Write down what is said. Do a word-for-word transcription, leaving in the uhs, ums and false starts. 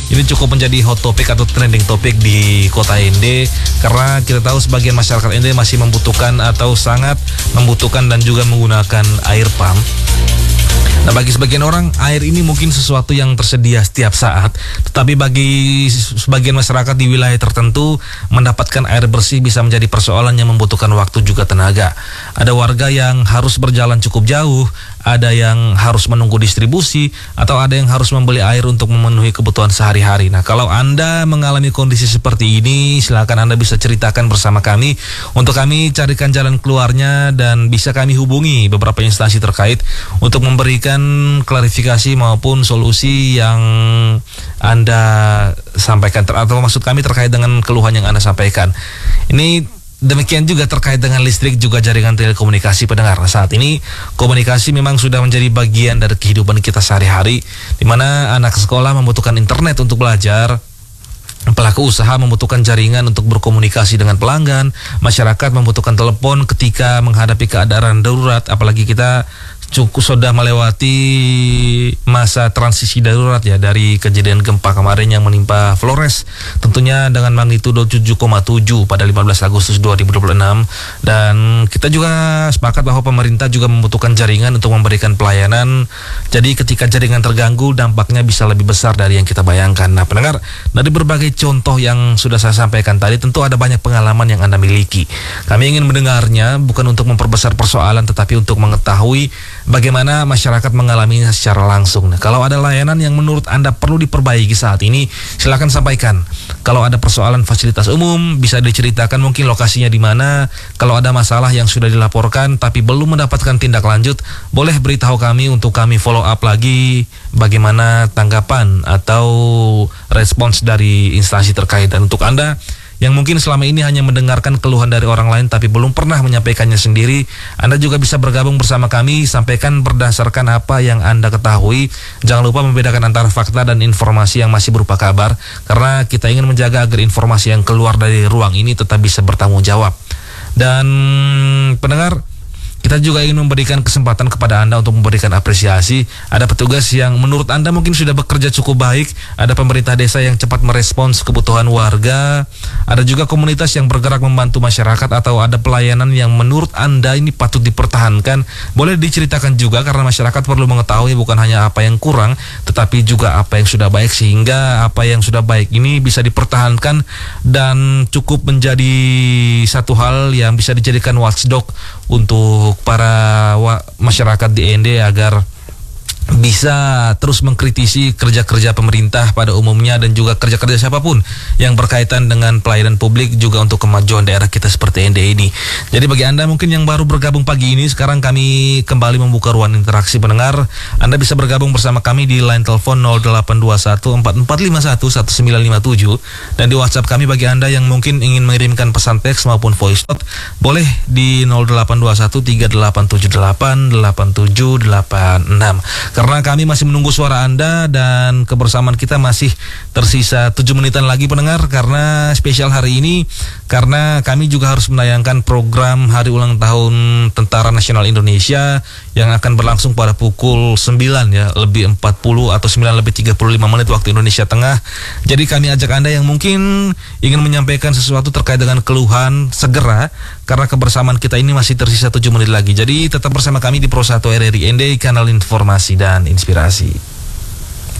ini cukup menjadi hot topic atau trending topic di kota N D, karena kita tahu sebagian masyarakat N D masih membutuhkan atau sangat membutuhkan dan juga menggunakan air pump. Nah, bagi sebagian orang air ini mungkin sesuatu yang tersedia setiap saat, tetapi bagi sebagian masyarakat di wilayah tertentu mendapatkan air bersih bisa menjadi persoalan yang membutuhkan waktu juga tenaga. Ada warga yang harus berjalan cukup jauh, ada yang harus menunggu distribusi, atau ada yang harus membeli air untuk memenuhi kebutuhan sehari-hari. Nah, kalau Anda mengalami kondisi seperti ini, silakan Anda bisa ceritakan bersama kami untuk kami carikan jalan keluarnya, dan bisa kami hubungi beberapa instansi terkait untuk memberikan klarifikasi maupun solusi yang Anda sampaikan, atau maksud kami terkait dengan keluhan yang Anda sampaikan. Ini demikian juga terkait dengan listrik juga jaringan telekomunikasi pendengar. Saat ini komunikasi memang sudah menjadi bagian dari kehidupan kita sehari-hari, di mana anak sekolah membutuhkan internet untuk belajar, pelaku usaha membutuhkan jaringan untuk berkomunikasi dengan pelanggan, masyarakat membutuhkan telepon ketika menghadapi keadaan darurat, apalagi kita cukup sudah melewati masa transisi darurat ya, dari kejadian gempa kemarin yang menimpa Flores, tentunya dengan magnitudo tujuh koma tujuh pada lima belas Agustus dua ribu dua puluh enam, dan kita juga sepakat bahwa pemerintah juga membutuhkan jaringan untuk memberikan pelayanan. Jadi ketika jaringan terganggu, dampaknya bisa lebih besar dari yang kita bayangkan. Nah, pendengar, dari berbagai contoh yang sudah saya sampaikan tadi, tentu ada banyak pengalaman yang Anda miliki. Kami ingin mendengarnya bukan untuk memperbesar persoalan, tetapi untuk mengetahui bagaimana masyarakat mengalaminya secara langsung. Nah, kalau ada layanan yang menurut Anda perlu diperbaiki saat ini, silakan sampaikan. Kalau ada persoalan fasilitas umum, bisa diceritakan mungkin lokasinya di mana. Kalau ada masalah yang sudah dilaporkan tapi belum mendapatkan tindak lanjut, boleh beritahu kami untuk kami follow up lagi bagaimana tanggapan atau respons dari instansi terkait. Dan untuk Anda yang mungkin selama ini hanya mendengarkan keluhan dari orang lain tapi belum pernah menyampaikannya sendiri, Anda juga bisa bergabung bersama kami, sampaikan berdasarkan apa yang Anda ketahui. Jangan lupa membedakan antara fakta dan informasi yang masih berupa kabar, karena kita ingin menjaga agar informasi yang keluar dari ruang ini tetap bisa bertanggung jawab. Dan pendengar, kita juga ingin memberikan kesempatan kepada Anda untuk memberikan apresiasi. Ada petugas yang menurut Anda mungkin sudah bekerja cukup baik, ada pemerintah desa yang cepat merespons kebutuhan warga, ada juga komunitas yang bergerak membantu masyarakat, atau ada pelayanan yang menurut Anda ini patut dipertahankan. Boleh diceritakan juga, karena masyarakat perlu mengetahui bukan hanya apa yang kurang, tetapi juga apa yang sudah baik, sehingga apa yang sudah baik ini bisa dipertahankan dan cukup menjadi satu hal yang bisa dijadikan watchdog untuk para masyarakat di N D agar bisa terus mengkritisi kerja-kerja pemerintah pada umumnya, dan juga kerja-kerja siapapun yang berkaitan dengan pelayanan publik, juga untuk kemajuan daerah kita seperti N D ini. Jadi bagi Anda mungkin yang baru bergabung pagi ini, sekarang kami kembali membuka ruang interaksi pendengar. Anda bisa bergabung bersama kami di line telepon nol delapan dua satu empat empat lima satu satu sembilan lima tujuh, dan di WhatsApp kami bagi Anda yang mungkin ingin mengirimkan pesan teks maupun voice note, boleh di nol delapan dua satu tiga delapan tujuh delapan delapan tujuh delapan enam. Karena kami masih menunggu suara Anda, dan kebersamaan kita masih tersisa tujuh menitan lagi pendengar, karena spesial hari ini, karena kami juga harus menayangkan program hari ulang tahun Tentara Nasional Indonesia yang akan berlangsung pada pukul sembilan ya, lebih empat puluh atau sembilan lebih tiga puluh lima menit waktu Indonesia Tengah. Jadi kami ajak Anda yang mungkin ingin menyampaikan sesuatu terkait dengan keluhan, segera, karena kebersamaan kita ini masih tersisa tujuh menit lagi. Jadi tetap bersama kami di Pro satu R R I N D, kanal informasi dan inspirasi.